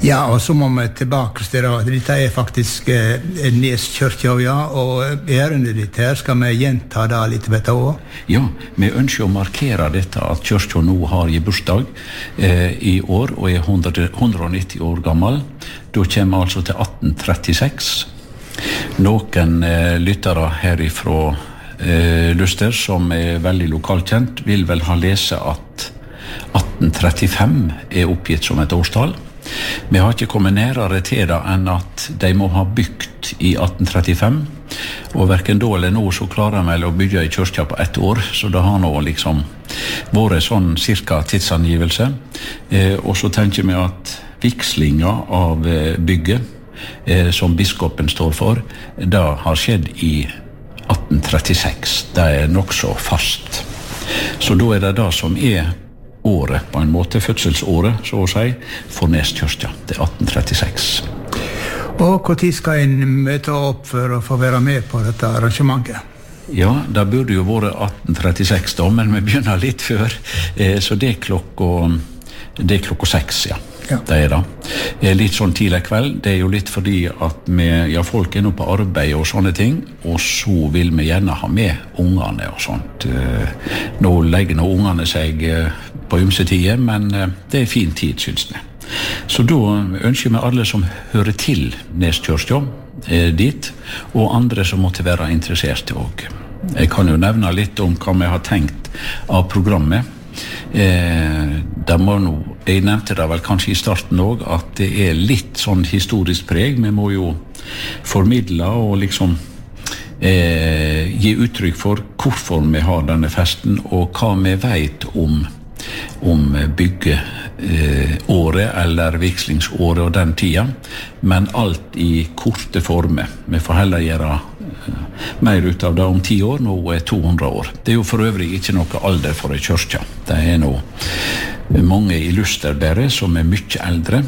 Ja, og så må vi tilbake til det. Dette faktisk Neskirka, ja, og ærendet ditt her, skal vi gjenta det litt på et år? Ja, vi ønsker å markere dette at kyrkja nå har bursdag i år, og 190 år gammel. Da kommer vi altså til 1836. Noen lyttere herifra Luster, som veldig lokalkjent, vil vel ha lese at 1835 oppgitt som et årstall. Vi har ikke kommet nærere til det enn at de må ha bygd i 1835, og hverken da eller nå så klarer vi å bygge i kyrkja på ett år, så det har nå liksom vært sånn cirka tidsangivelse. Og så tenker vi at vikslinga av bygget som biskopen står for, det har skjedd i 1836. Det nok så fast. Så da det det som året, på en måte, fødselsåret, så å si, for Neskirka, det 1836. Og hvor tid skal en møte opp for å få være med på dette arrangementet? Ja, det burde jo vært 1836 da, men vi begynner litt før, så det klokka 6, ja. Ja. Det det. Litt sånn tidlig kveld, det jo litt fordi at folk nå på arbeid og sånne ting, og så vil vi gjerne ha med ungene og sånt. Nå legger nå ungene seg på ymse tider, men det fin tid, synes vi. Så da ønsker vi alle som hører til Neskirka dit, og andre som måtte være interessert også. Jeg kan jo nevne litt om hva vi har tenkt av programmet. Jeg nevnte det vel kanskje i starten også, at det litt sånn historisk preg. Vi må jo formidle og liksom gi uttrykk for hvorfor vi har denne festen, og hva vi vet om byggeåret eller vikslingsåret og den tida, men alt i korte former. Vi får heller gjøre mer ut av det om 10 år, nå 200 år. Det jo for øvrig ikke noe alder for en kyrkja. Det nå mange i Lusterbæret som mye eldre.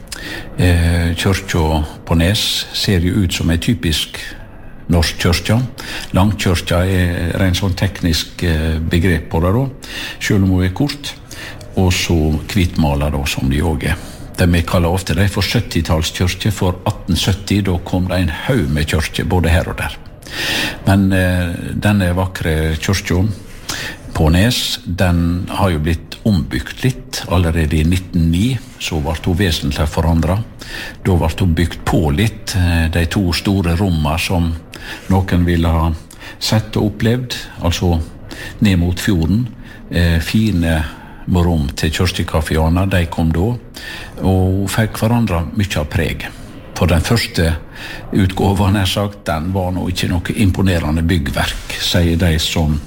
Kyrkja på Nes ser jo ut som en typisk norsk kyrkja. Langkyrkja en sånn teknisk begrep på det da, selv om hun kort. Og så hvitmaler da, som de også Det vi kaller ofte det for 70-tallskyrkje. For 1870 da kom det en haug med kyrkje, både her og der. Men denne vakre kyrkja på Nes, den har jo blitt ombygd litt. Allerede i 1909 så ble hun vesentlig forandret. Da ble hun bygd på litt, de 2 store rommene som noen ville ha sett og opplevd, altså ned mot fjorden. Fine rom til kyrkjekaffianer, de kom da, og fikk hverandre mye av preg. For den første utgåven, sagt, den var nå ikke noe imponerende byggverk, sier de som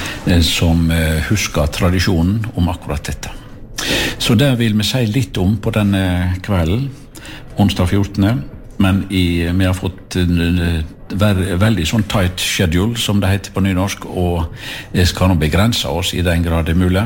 husker tradisjonen om akkurat dette. Så det vil vi si litt om på denne kvelden, onsdag 14. Men vi har fått veldig sånn tight schedule, som det heter på nynorsk, og skal nå begrense oss i den grad det mulig,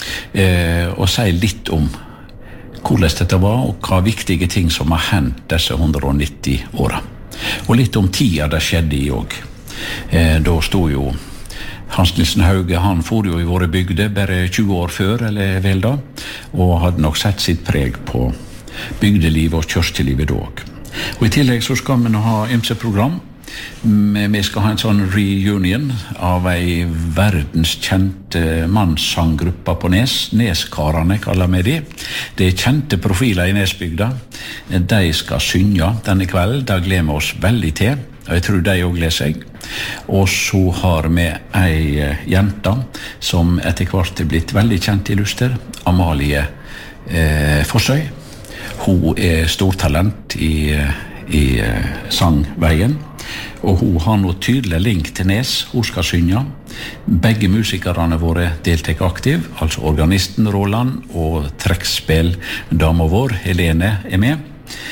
og si litt om hvordan dette var, og hva viktige ting som har hendt disse 190 årene. Og litt om tida det skjedde i også. Da stod jo Hans Nilsen Hauge, han for jo i våre bygder bare 20 år før, eller vel da, og hadde nok sett sitt preg på bygdelivet og kyrkjelivet da også. Og i tillegg så skal vi nå ha ymse-program. Vi skal ha en sånn reunion av ei verdenskjent mannssanggruppe på Nes. Neskarene kaller vi de. Det kjente profiler i Nesbygda. De skal synge denne kvelden. Det gleder vi oss veldig til. Og jeg tror de også gleder seg. Og så har vi ei jente som etter hvert blitt veldig kjent i Luster. Amalie Fossøy. Hun stortalent i sangveien. Og hun har noe tydelig link til Nes. Hun skal synge. Begge musikerne våre deltek aktiv, altså organisten Roland og trekkspill-dama vår, Helene, med.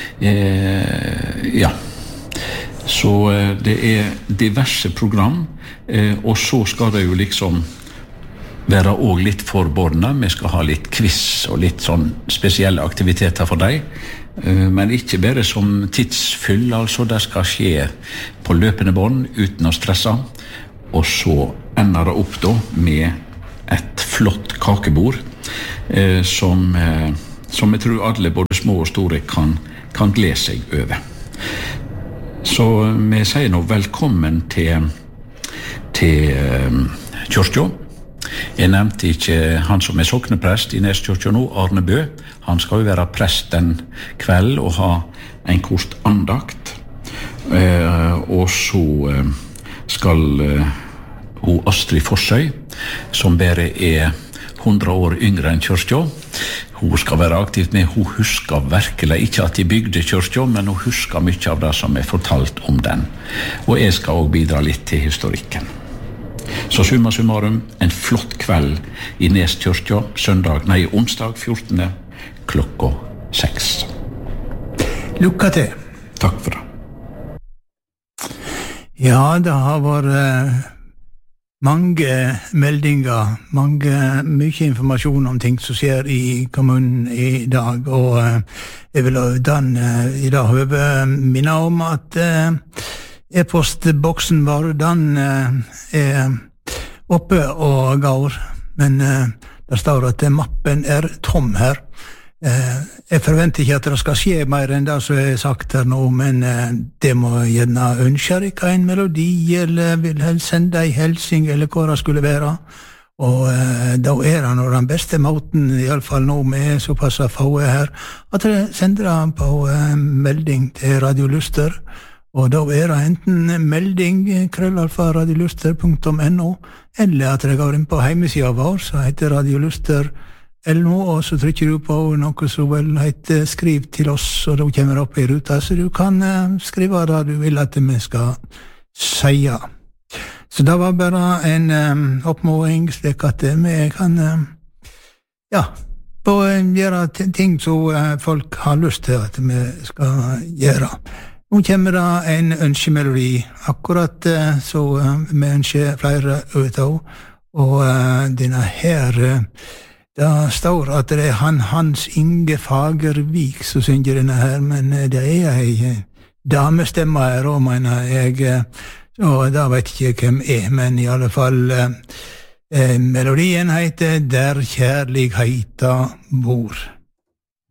Ja. Så det diverse program, og så skal det jo liksom være også litt forbordnet. Vi skal ha litt quiz og litt sånn spesielle aktiviteter for deg. Men ikke bare som tidsfyll, altså det skal skje på løpende bånd uten å stresse, og så ender det opp da med et flott kakebord som jeg tror alle både små og store kan glede seg over. Så vi sier nå velkommen til kyrkja. Jeg nevnte ikke han som sokneprest i Neskyrkja nå, Arne Bø. Han skal jo være prest den kveld og ha en kort andakt. Og så skal hun Astrid Forsøy, som bare 100 år yngre enn kyrkja, hun skal være aktivt med. Hun husker virkelig ikke at de bygde kyrkja, men hun husker mye av det som fortalt om den. Og jeg skal også bidra litt til historikken. Så summa summarum, en flott kveld i Neskyrkja, onsdag 14. klokka 6. Lykke til. Takk for det. Ja, det har vært mange meldinger, mye informasjon om ting som skjer i kommunen i dag, og jeg vil i dag høve minne om at e-postboksen vår, den oppe og går, men det står at mappen tom her. Jeg forventer ikke at det skal skje mer enn det som sagt her nå, men det må gjerne ønske dere en melodi, eller vil helst sende en helsing, eller hva det skulle være. Og da det nå den beste måten, i alle fall nå med såpass få her, at dere sender den på melding til Radio Luster, og da det enten melding @radioluster.no, eller at dere går inn på hjemmesiden vår, så heter Radio Luster og så trykker du på noe som vel heter skriv til oss, og da kommer det opp i ruta, så du kan skrive det du vil at vi skal si. Så det var bare en oppmåling, slik at vi kan gjøre ting som folk har lyst til at vi skal gjøre. Nå kommer det en ønskemelodi, akkurat så vi ønsker flere ut av, og denne her det står at det Hans Inge Fagervik som synger denne her, men det ei damestemme her også, mener jeg, og da vet ikke hvem men i alle fall melodien heter Der kjærligheta bor.